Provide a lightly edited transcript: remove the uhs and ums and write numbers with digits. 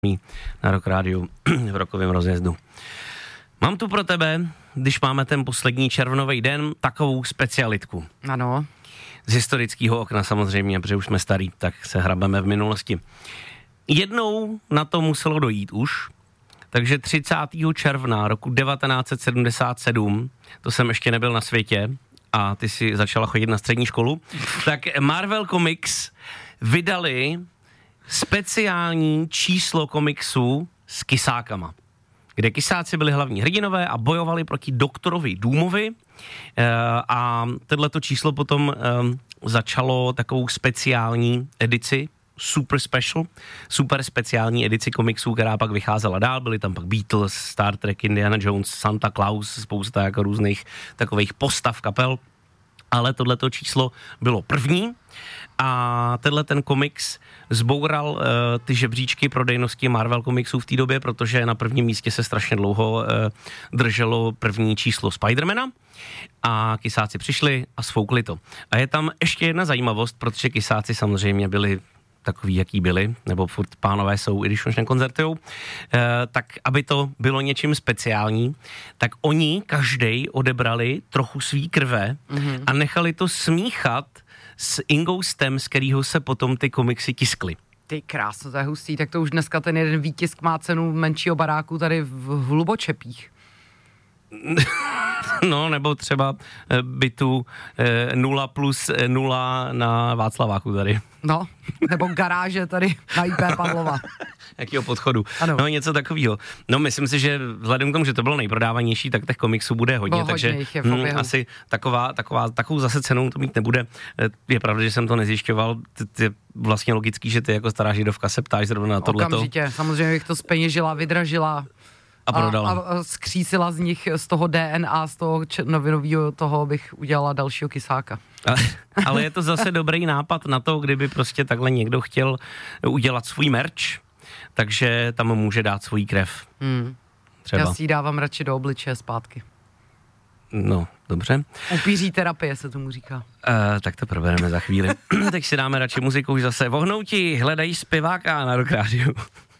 na Rock Rádiu v rokovém rozjezdu. Mám tu pro tebe, když máme ten poslední červnový den, takovou specialitku. Ano. Z historického okna samozřejmě, protože už jsme starý, tak se hrabeme v minulosti. Jednou na to muselo dojít už, takže 30. června roku 1977, to jsem ještě nebyl na světě a ty si začala chodit na střední školu, tak Marvel Comics vydali speciální číslo komiksu s kysákama, kde kysáci byli hlavní hrdinové a bojovali proti doktorovi Doomovi a tohleto číslo potom začalo takovou speciální edici, super speciální edici komiksů, která pak vycházela dál, byly tam pak Beatles, Star Trek, Indiana Jones, Santa Claus, spousta jako různých takových postav kapel, ale tohleto číslo bylo první a tenhle ten komiks zboural ty žebříčky prodejnosti Marvel komiksů v té době, protože na prvním místě se strašně dlouho drželo první číslo Spidermana a kysáci přišli a sfoukli to. A je tam ještě jedna zajímavost, protože kysáci samozřejmě byli takový, jaký byli, nebo furt pánové jsou, i když už nekoncertujou, tak aby to bylo něčím speciální, tak oni každej odebrali trochu svý krve a nechali to smíchat s ingoustem, z kterého se potom ty komiksy tiskly. Ty krásno, to je hustý, tak to už dneska ten jeden výtisk má cenu menšího baráku tady v Hlubočepích. No, nebo třeba bytu 0+0 na Václaváku tady. No, nebo garáže tady na IP Pavlova. Jakýho podchodu. Ano. No, něco takového. No, myslím si, že vzhledem k tomu, že to bylo nejprodávanější, tak těch komiksů bude hodně, takže asi takovou zase cenou to mít nebude. Je pravda, že jsem to nezjišťoval. Je vlastně logický, že ty jako stará židovka se ptáš zrovna na tohleto. Okamžitě, samozřejmě bych to zpeněžila, vydražila. A prodala. A skřísila z nich, z toho DNA, z toho novinového toho bych udělala dalšího kysáka. Ale je to zase dobrý nápad na to, kdyby prostě takhle někdo chtěl udělat svůj merch, takže tam může dát svůj krev. Třeba. Já si ji dávám radši do obličeje zpátky. No, dobře. Upíří terapie se tomu říká. Tak to probereme za chvíli. Teď si dáme radši muziku už zase. Vohnouti hledají zpěváka na Rock Rádiu.